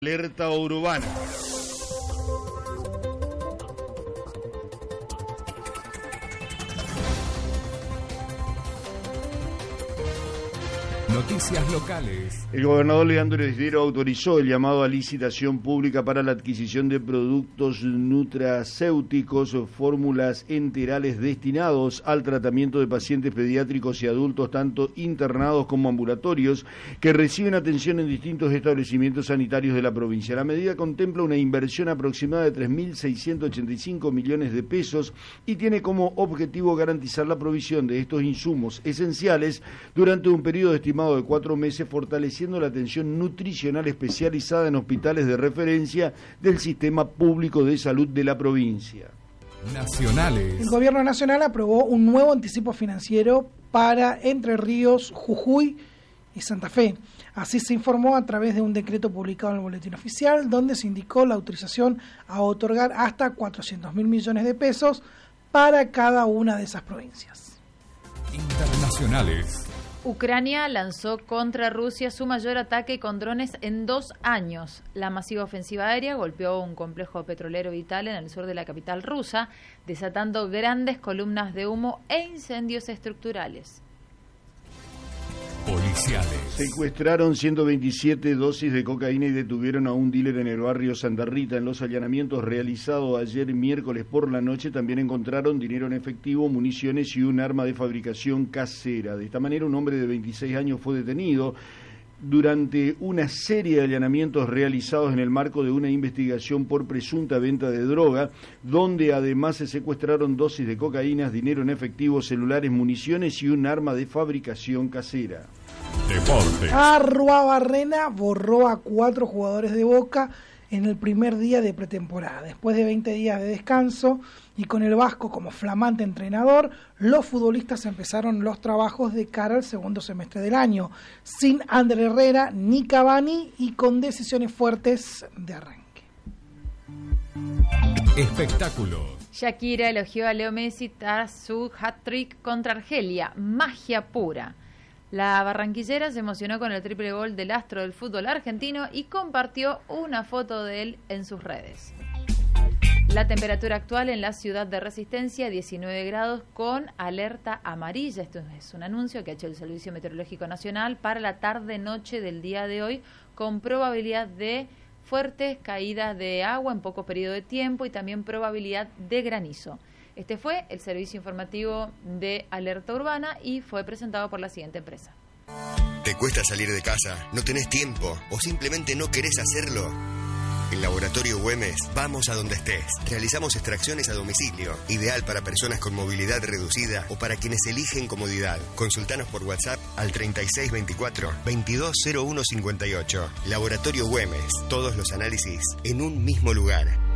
Alerta urbana. Noticias locales. El gobernador Leandro Esdero autorizó el llamado a licitación pública para la adquisición de productos nutracéuticos, fórmulas enterales destinados al tratamiento de pacientes pediátricos y adultos, tanto internados como ambulatorios, que reciben atención en distintos establecimientos sanitarios de la provincia. La medida contempla una inversión aproximada de 3.685 millones de pesos y tiene como objetivo garantizar la provisión de estos insumos esenciales durante un periodo estimado de 4 meses, fortaleciendo la atención nutricional especializada en hospitales de referencia del sistema público de salud de la provincia. Nacionales. El gobierno nacional aprobó un nuevo anticipo financiero para Entre Ríos, Jujuy y Santa Fe. Así se informó a través de un decreto publicado en el Boletín Oficial, donde se indicó la autorización a otorgar hasta 400.000 millones de pesos para cada una de esas provincias. Internacionales. Ucrania lanzó contra Rusia su mayor ataque con drones en 2 años. La masiva ofensiva aérea golpeó un complejo petrolero vital en el sur de la capital rusa, desatando grandes columnas de humo e incendios estructurales. Policiales. Secuestraron 127 dosis de cocaína y detuvieron a un dealer en el barrio Santa Rita. En los allanamientos realizados ayer miércoles por la noche también encontraron dinero en efectivo, municiones y un arma de fabricación casera. De esta manera, un hombre de 26 años fue detenido durante una serie de allanamientos realizados en el marco de una investigación por presunta venta de droga, donde además se secuestraron dosis de cocaína, dinero en efectivo, celulares, municiones y un arma de fabricación casera. Deportes. Arruabarrena borró a 4 jugadores de Boca en el primer día de pretemporada. Después de 20 días de descanso y con el Vasco como flamante entrenador, los futbolistas empezaron los trabajos de cara al segundo semestre del año, sin Ander Herrera ni Cavani y con decisiones fuertes de arranque. Espectáculos. Shakira elogió a Leo Messi tras su hat-trick contra Argelia. Magia pura. La barranquillera se emocionó con el triple gol del astro del fútbol argentino y compartió una foto de él en sus redes. La temperatura actual en la ciudad de Resistencia, 19 grados con alerta amarilla. Esto es un anuncio que ha hecho el Servicio Meteorológico Nacional para la tarde-noche del día de hoy, con probabilidad de fuertes caídas de agua en poco periodo de tiempo y también probabilidad de granizo. Este fue el servicio informativo de Alerta Urbana y fue presentado por la siguiente empresa. ¿Te cuesta salir de casa? ¿No tenés tiempo? ¿O simplemente no querés hacerlo? En Laboratorio Güemes, vamos a donde estés. Realizamos extracciones a domicilio, ideal para personas con movilidad reducida o para quienes eligen comodidad. Consultanos por WhatsApp al 3624-220158. Laboratorio Güemes, todos los análisis en un mismo lugar.